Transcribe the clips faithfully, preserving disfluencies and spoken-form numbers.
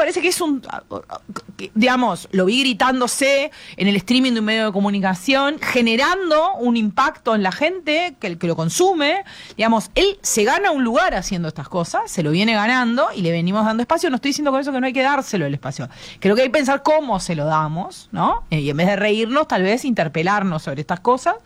parece que es un, que, digamos, lo vi gritándose en el streaming de un medio de comunicación, generando un impacto en la gente que, que lo consume. Digamos, él se gana un lugar haciendo estas cosas, se lo viene ganando y le venimos dando espacio. No estoy diciendo con eso que no hay que dárselo el espacio. Creo que hay que pensar cómo se lo damos, ¿no? Y en vez de reírnos, tal vez interpelarnos sobre estas cosas.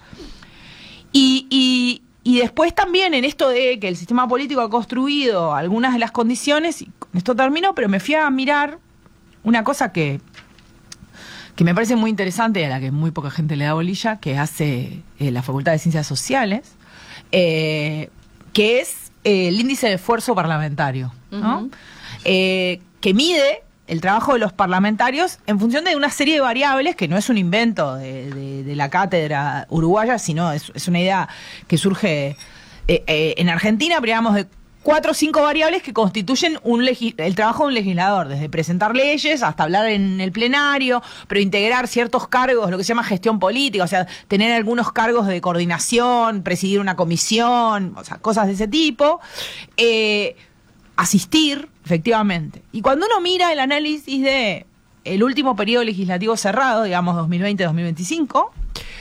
Y, y, y después también en esto de que el sistema político ha construido algunas de las condiciones, y con esto termino, pero me fui a mirar una cosa que, que me parece muy interesante, a la que muy poca gente le da bolilla, que hace eh, la Facultad de Ciencias Sociales, eh, que es eh, el índice de esfuerzo parlamentario, ¿no? Uh-huh. eh, que mide el trabajo de los parlamentarios en función de una serie de variables, que no es un invento de, de, de la cátedra uruguaya, sino es, es una idea que surge eh, eh, en Argentina, pero digamos de cuatro o cinco variables que constituyen un legi- el trabajo de un legislador, desde presentar leyes hasta hablar en el plenario, pero integrar ciertos cargos, lo que se llama gestión política, o sea, tener algunos cargos de coordinación, presidir una comisión, o sea, cosas de ese tipo, eh, asistir, efectivamente. Y cuando uno mira el análisis de el último periodo legislativo cerrado, digamos dos mil veinte a dos mil veinticinco,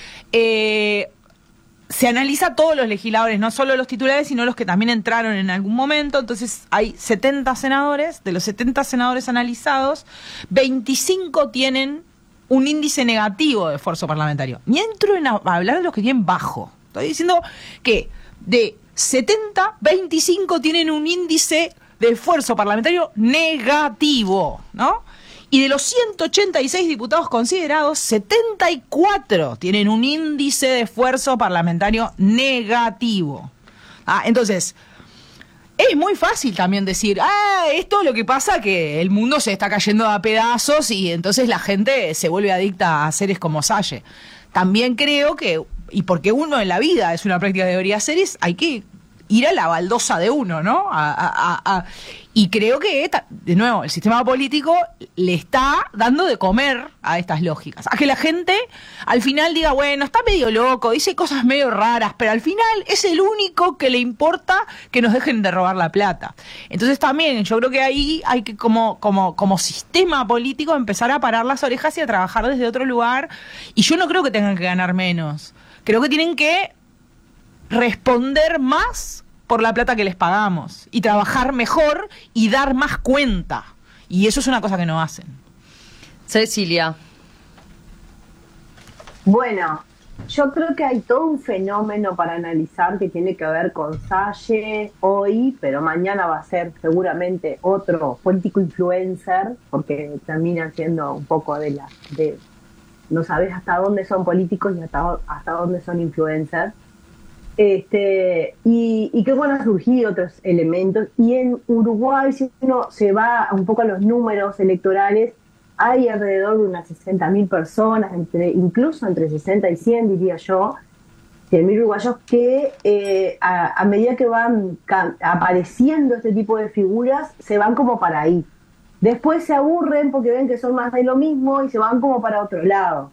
eh, se analiza todos los legisladores, no solo los titulares, sino los que también entraron en algún momento. Entonces hay setenta senadores, de los setenta senadores analizados, veinticinco tienen un índice negativo de esfuerzo parlamentario. Ni entro en a hablar de los que tienen bajo. Estoy diciendo que de setenta, veinticinco tienen un índice de esfuerzo parlamentario negativo, ¿no? Y de los ciento ochenta y seis diputados considerados, setenta y cuatro tienen un índice de esfuerzo parlamentario negativo. Ah, entonces, es muy fácil también decir, ah, esto lo que pasa que el mundo se está cayendo a pedazos y entonces la gente se vuelve adicta a seres como Salle. También creo que, y porque uno en la vida es una práctica que debería hacer, es hay que ir a la baldosa de uno, ¿no? A, a, a, a, y creo que, de nuevo, el sistema político le está dando de comer a estas lógicas. A que la gente al final diga, bueno, está medio loco, dice cosas medio raras, pero al final es el único que le importa que nos dejen de robar la plata. Entonces también yo creo que ahí hay que, como, como, como sistema político, empezar a parar las orejas y a trabajar desde otro lugar. Y yo no creo que tengan que ganar menos. Creo que tienen que responder más por la plata que les pagamos y trabajar mejor y dar más cuenta. Y eso es una cosa que no hacen. Cecilia. Bueno, yo creo que hay todo un fenómeno para analizar que tiene que ver con Salle hoy, pero mañana va a ser seguramente otro político influencer, porque termina siendo un poco de la... de no sabes hasta dónde son políticos y hasta, hasta dónde son influencers. Este, y, y que bueno, han surgido otros elementos. Y en Uruguay, si uno se va un poco a los números electorales, hay alrededor de unas sesenta mil personas, entre, incluso entre sesenta y cien, diría yo, cien mil uruguayos que eh, a, a medida que van apareciendo este tipo de figuras, se van como para ahí. Después se aburren porque ven que son más de lo mismo y se van como para otro lado.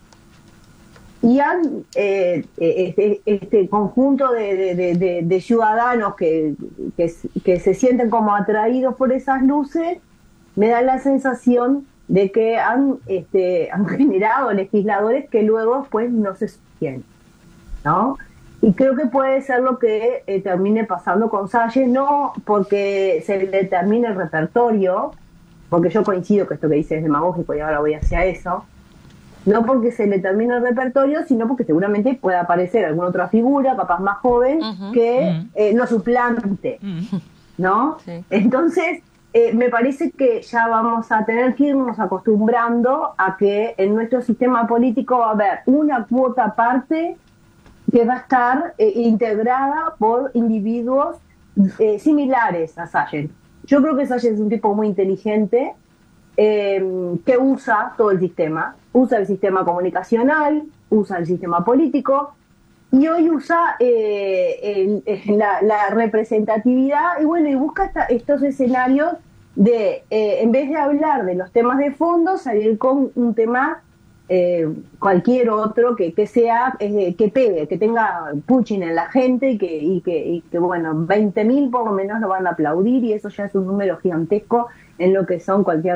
Y han, eh, este, este conjunto de, de, de, de ciudadanos que, que, que se sienten como atraídos por esas luces, me da la sensación de que han, este, han generado legisladores que luego pues no se sostienen, ¿no? Y creo que puede ser lo que eh, termine pasando con Salle, no porque se le termine el repertorio, porque yo coincido que esto que dice es demagógico y ahora voy hacia eso, no porque se le termine el repertorio, sino porque seguramente pueda aparecer alguna otra figura, capaz más joven, uh-huh. que uh-huh. Eh, lo suplante, uh-huh. ¿no? Sí. Entonces, eh, me parece que ya vamos a tener que irnos acostumbrando a que en nuestro sistema político va a haber una cuota aparte que va a estar eh, integrada por individuos eh, similares a Salle. Yo creo que Salle es un tipo muy inteligente, eh, que usa todo el sistema, usa el sistema comunicacional, usa el sistema político, y hoy usa eh, el, el, la, la representatividad, y bueno, y busca esta, estos escenarios de, eh, en vez de hablar de los temas de fondo, salir con un tema eh, cualquier otro que, que sea, eh, que pegue, que tenga pushing en la gente y que, y que, y que bueno, veinte mil por lo menos lo van a aplaudir, y eso ya es un número gigantesco en lo que son cualquier